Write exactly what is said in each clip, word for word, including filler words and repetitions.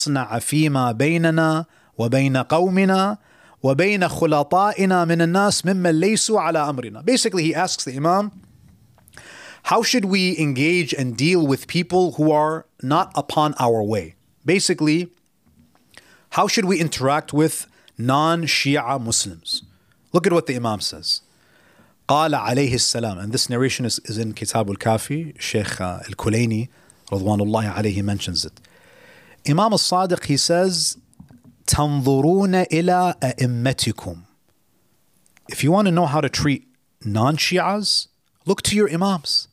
نصنع فيما بيننا وبين قومنا وبين خلطائنا من الناس ممن ليسوا على أمرنا. Basically, he asks the Imam, how should we engage and deal with people who are not upon our way? Basically, how should we interact with non-Shia Muslims? Look at what the Imam says. قال عليه السلام, and this narration is, is in Kitab al-Kafi. Sheikh uh, al-Kulayni Radwanullahi alayhi mentions it. Imam al-Sadiq, he says, تنظرون إلى أئمتكم. If you want to know how to treat non-Shias, look to your Imams.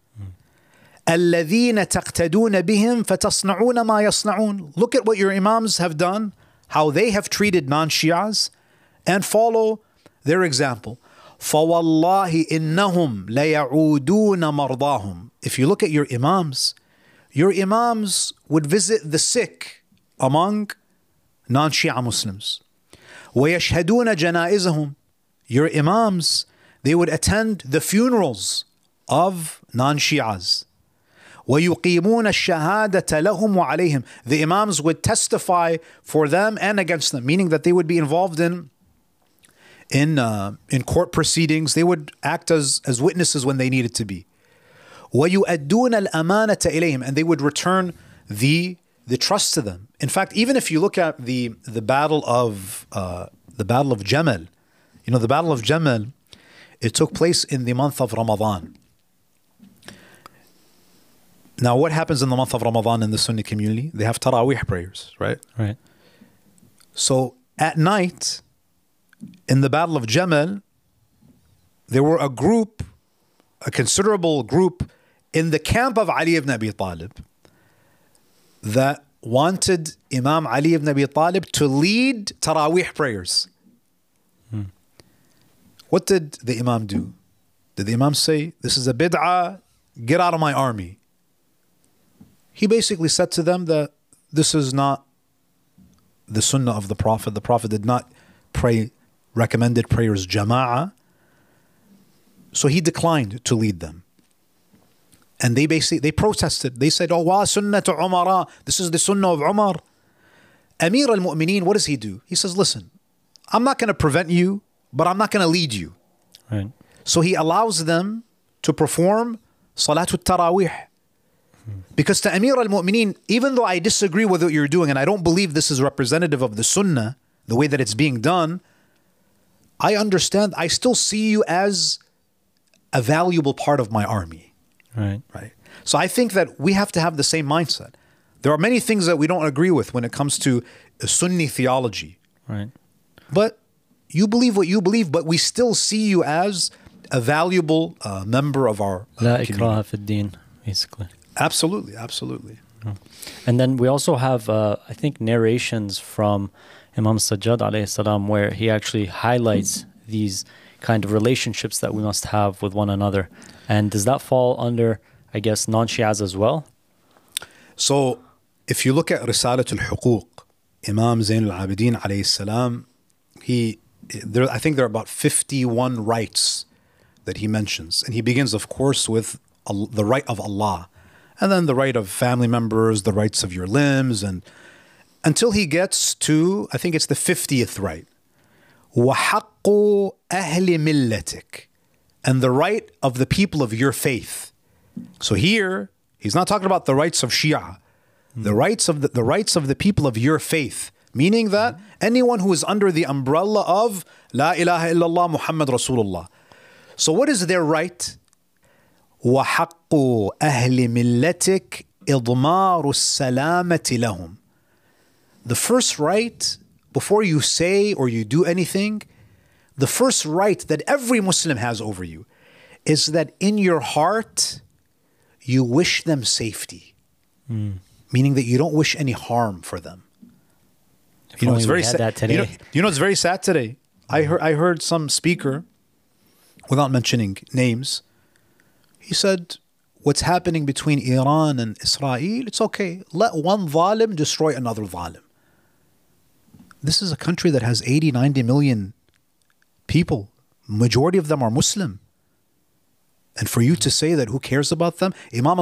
الذين تقتدون بهم فتصنعون ما يصنعون. Look at what your Imams have done, how they have treated non-Shias, and follow their example. فوالله إنهم ليعودون مرضاهم. If you look at your Imams, your Imams would visit the sick among non-Shia Muslims. ويشهدون جنائزهم. Your Imams, they would attend the funerals of non-Shias. ويقيمون الشهادة لهم وعليهم. The Imams would testify for them and against them, meaning that they would be involved in in uh, in court proceedings. They would act as, as witnesses when they needed to be. ويؤدون الأمانة إليهم, and they would return the the trust to them. In fact, even if you look at the the battle of uh, the battle of Jamal, you know, the battle of Jamal, it took place in the month of Ramadan. Now, what happens in the month of Ramadan in the Sunni community? They have Taraweeh prayers, right? Right. So at night, in the battle of Jamal, there were a group, a considerable group in the camp of Ali ibn Abi Talib that wanted Imam Ali ibn Abi Talib to lead Taraweeh prayers. Hmm. What did the Imam do? Did the Imam say, this is a bid'ah, get out of my army? He basically said to them that this is not the sunnah of the Prophet. The Prophet did not pray recommended prayers jama'ah. So he declined to lead them. And they basically, they protested. They said, oh, wa sunnatu Umara. This is the sunnah of Umar. Amir al-Mu'mineen, what does he do? He says, listen, I'm not going to prevent you, but I'm not going to lead you. Right. So he allows them to perform Salatul Taraweeh. Because to Amir al-Mu'mineen, even though I disagree with what you're doing and I don't believe this is representative of the sunnah, the way that it's being done, I understand, I still see you as a valuable part of my army. Right. Right. So I think that we have to have the same mindset. There are many things that we don't agree with when it comes to Sunni theology. Right. But you believe what you believe, but we still see you as a valuable uh, member of our uh, La community. ikraha fi din, basically. Absolutely, absolutely. And then we also have, uh, I think, narrations from Imam Sajjad alayhi salam where he actually highlights these kind of relationships that we must have with one another. And does that fall under, I guess, non-Shias as well? So, if you look at Risalat al-Huquq, Imam Zain al-Abidin alayhi salam, he, there, I think there are about fifty-one rights that he mentions. And he begins, of course, with the right of Allah. And then the right of family members, the rights of your limbs, and until he gets to, I think it's the fiftieth right. وَحَقُّ أَهْلِ مِلَّتِكَ, and the right of the people of your faith. So here, he's not talking about the rights of Shia, mm. the rights of the, the rights of the people of your faith, meaning that anyone who is under the umbrella of La ilaha illallah Muhammad Rasulullah. So what is their right? وَحَقُّ أَهْلِ مِلَّتِكَ إِضْمَارُ السَّلَامَةِ لَهُمْ. The first right, before you say or you do anything, the first right that every Muslim has over you is that in your heart, you wish them safety. Mm. Meaning that you don't wish any harm for them. If you know, it's very sad. You know, you know, it's very sad today. I heard, I heard some speaker, without mentioning names, he said, what's happening between Iran and Israel, it's okay. Let one zalim destroy another zalim. This is a country that has eighty, ninety million people. Majority of them are Muslim. And for you to say that who cares about them? Imam